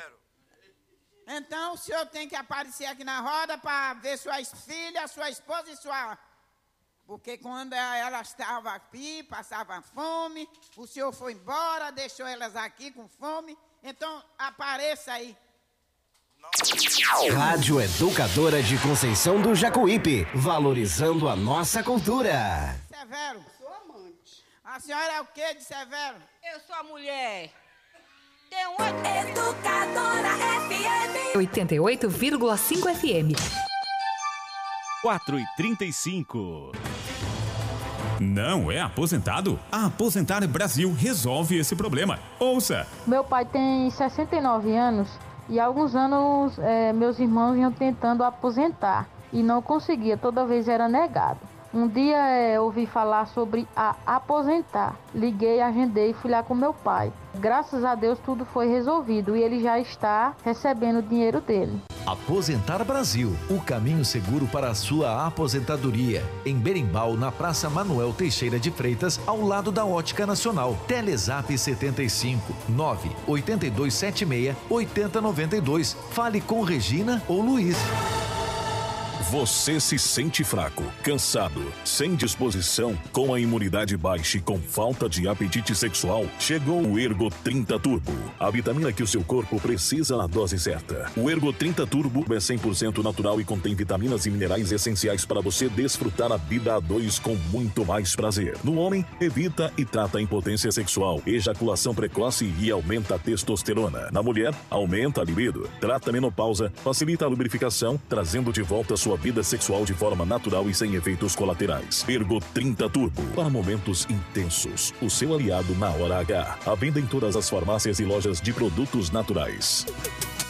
Severo. Então o senhor tem que aparecer aqui na roda para ver suas filhas, sua esposa e sua... Porque quando elas estavam aqui, passavam fome, o senhor foi embora, deixou elas aqui com fome. Então apareça aí. Rádio Educadora de Conceição do Jacuípe, valorizando a nossa cultura. Severo. Sou amante. A senhora é o que de Severo? Eu sou a mulher. Tem um Educadora FM 88,5 FM. 4h35. Não é aposentado? A Aposentar Brasil resolve esse problema. Ouça! Meu pai tem 69 anos e há alguns anos meus irmãos iam tentando aposentar e não conseguia, toda vez era negado. Um dia ouvi falar sobre a aposentar. Liguei, agendei e fui lá com meu pai. Graças a Deus tudo foi resolvido e ele já está recebendo o dinheiro dele. Aposentar Brasil, o caminho seguro para a sua aposentadoria. Em Berimbau, na Praça Manuel Teixeira de Freitas, ao lado da Ótica Nacional. Telezap 75 98276 8092. Fale com Regina ou Luiz. Você se sente fraco, cansado, sem disposição, com a imunidade baixa e com falta de apetite sexual? Chegou o Ergo 30 Turbo, a vitamina que o seu corpo precisa na dose certa. O Ergo 30 Turbo é 100% natural e contém vitaminas e minerais essenciais para você desfrutar a vida a dois com muito mais prazer. No homem, evita e trata a impotência sexual, ejaculação precoce e aumenta a testosterona. Na mulher, aumenta a libido, trata a menopausa, facilita a lubrificação, trazendo de volta a sua vida sexual de forma natural e sem efeitos colaterais. Ergo 30 Turbo, para momentos intensos. O seu aliado na hora H. À venda em todas as farmácias e lojas de produtos naturais.